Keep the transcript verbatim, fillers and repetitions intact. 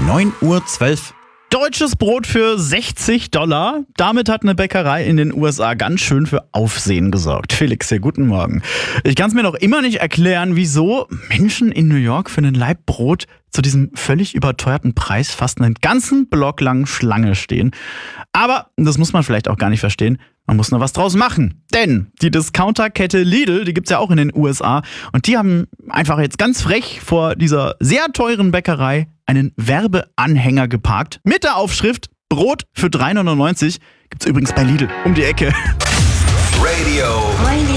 neun Uhr zwölf. Deutsches Brot für sechzig Dollar. Damit hat eine Bäckerei in den U S A ganz schön für Aufsehen gesorgt. Felix hier, guten Morgen. Ich kann es mir noch immer nicht erklären, wieso Menschen in New York für einen Laib Brot zu diesem völlig überteuerten Preis fast einen ganzen Block lang Schlange stehen. Aber das muss man vielleicht auch gar nicht verstehen. Man muss nur was draus machen. Denn die Discounterkette Lidl, die gibt's ja auch in den U S A. Und die haben einfach jetzt ganz frech vor dieser sehr teuren Bäckerei einen Werbeanhänger geparkt. Mit der Aufschrift Brot für drei neunundneunzig. Gibt's übrigens bei Lidl um die Ecke. Radio.